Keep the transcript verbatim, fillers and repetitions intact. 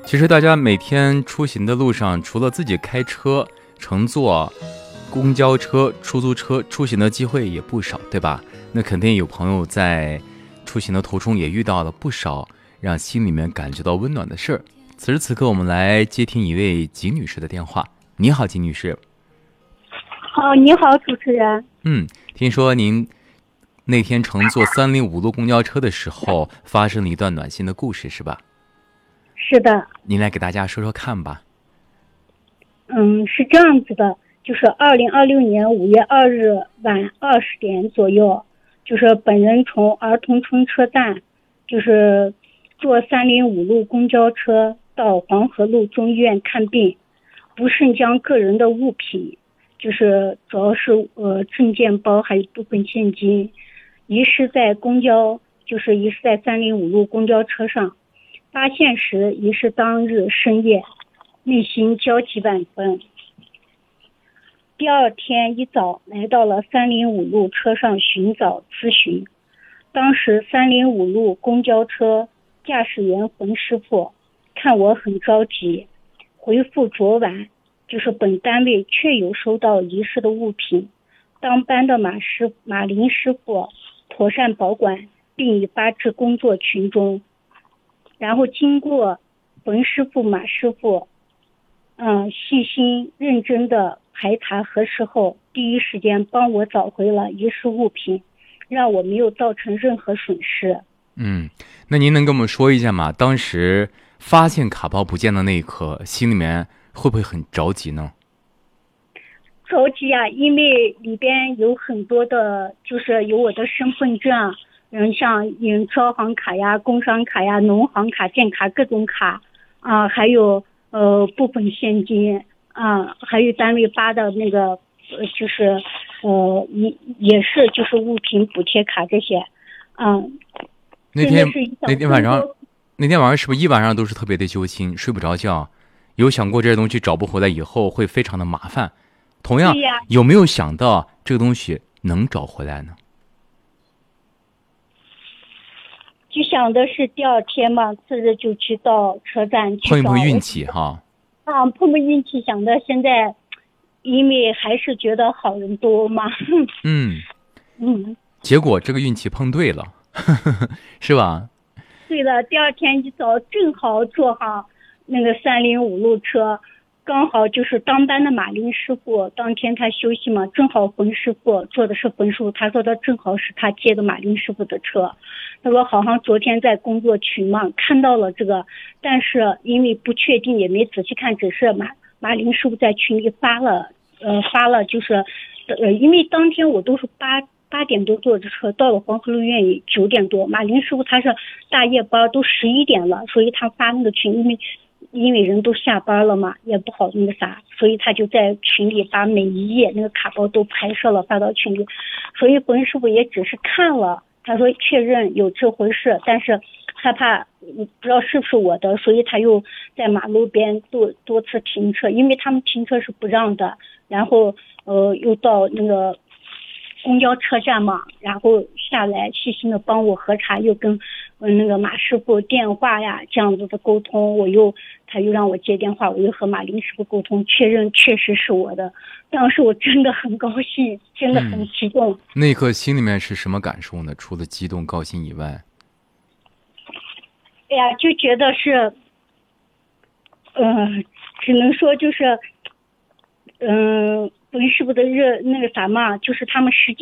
其实大家每天出行的路上，除了自己开车乘坐公交车、出租车出行的机会也不少，对吧？那肯定有朋友在出行的途中也遇到了不少让心里面感觉到温暖的事儿。此时此刻，我们来接听一位吉女士的电话。你好，吉女士。 好，你好，主持人。 嗯，听说您那天乘坐三零五路公交车的时候，发生了一段暖心的故事，是吧？ 是的。 您来给大家说说看吧。 嗯，是这样子的，就是二零二六年五月二日晚二十点左右，就是本人从儿童村车站，就是坐三零五路公交车到黄河路中医院看病，不慎将个人的物品，就是主要是呃证件包还有部分现金，遗失在公交，就是遗失在三零五路公交车上。发现时已是当日深夜，内心焦急万分。第二天一早来到了三零五路车上寻找咨询，当时三零五路公交车驾驶员冯师傅看我很着急，回复昨晚就是本单位确有收到遗失的物品，当班的马师马林师傅妥善保管，并已发至工作群中。然后经过冯师傅马师傅嗯，细心认真的排查核实后，第一时间帮我找回了遗失物品，让我没有造成任何损失。 嗯，那您能跟我们说一下吗？当时发现卡包不见的那一刻，心里面会不会很着急呢？ 着急啊，因为里边有很多的，就是有我的身份证，嗯，像嗯招行卡呀、工商卡呀、农行卡、建卡各种卡啊、还有呃部分现金啊、还有单位发的那个呃就是呃也也是就是物品补贴卡这些，嗯。 那天那天晚上，那天晚上是不是一晚上都是特别的揪心，睡不着觉？有想过这些东西找不回来以后会非常的麻烦？同样，有没有想到这个东西能找回来呢？ 就想的是第二天嘛，次日就去到车站去找。 碰一碰运气哈。 啊，碰碰运气，想的现在，因为还是觉得好人多嘛。 嗯嗯。 结果这个运气碰对了，是吧？ 对了，第二天一早正好坐上那个三零五路车，刚好就是当班的马林师傅，当天他休息嘛，正好冯师傅坐的是冯师傅，他说他正好是他接的马林师傅的车，他说好像昨天在工作群嘛看到了这个，但是因为不确定也没仔细看，只是马马林师傅在群里发了，呃发了就是呃因为当天我都是八八点多坐的车，到了黄河路院也九点多，马林师傅他是大夜班，都十一点了，所以他发那个群，因为因为人都下班了嘛，也不好那个啥，所以他就在群里把每一页那个卡包都拍摄了发到群里，所以冯师傅也只是看了，他说确认有这回事，但是害怕不知道是不是我的，所以他又在马路边多多次停车，因为他们停车是不让的，然后呃又到那个公交车站嘛，然后下来细心的帮我核查，又跟嗯那个马师傅电话呀这样子的沟通，我又他又让我接电话，我又和马林师傅沟通，确认确实是我的。当时我真的很高兴，真的很激动。 嗯、那一刻心里面是什么感受呢？除了激动高兴以外， 哎呀，就觉得是，嗯、呃，只能说就是，嗯、呃，冯师傅的热那个啥嘛，就是他们实际。